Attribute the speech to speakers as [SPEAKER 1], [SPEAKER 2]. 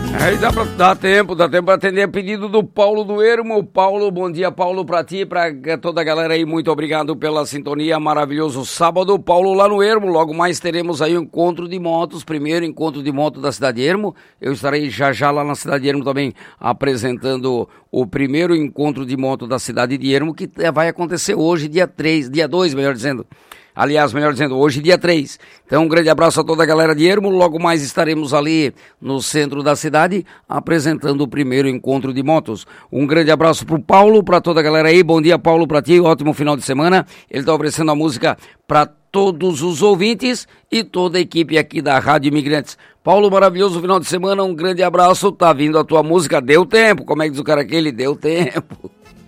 [SPEAKER 1] Aí dá tempo para atender o pedido do Paulo do Ermo. Paulo, bom dia, Paulo, pra ti, pra toda a galera aí, muito obrigado pela sintonia, maravilhoso sábado. Paulo lá no Ermo, logo mais teremos aí o encontro de motos, primeiro encontro de moto da cidade de Ermo. Eu estarei já lá na cidade de Ermo também apresentando o primeiro encontro de moto da cidade de Ermo, que vai acontecer hoje, dia 2, melhor dizendo. Aliás, melhor dizendo, hoje dia 3. Então, um grande abraço a toda a galera de Ermo. Logo mais estaremos ali no centro da cidade apresentando o primeiro encontro de motos. Um grande abraço pro Paulo, para toda a galera aí. Bom dia, Paulo, para ti. Ótimo final de semana. Ele está oferecendo a música para todos os ouvintes e toda a equipe aqui da Rádio Imigrantes. Paulo, maravilhoso final de semana. Um grande abraço. Tá vindo a tua música. Deu tempo. Como é que diz o cara aquele? Deu tempo.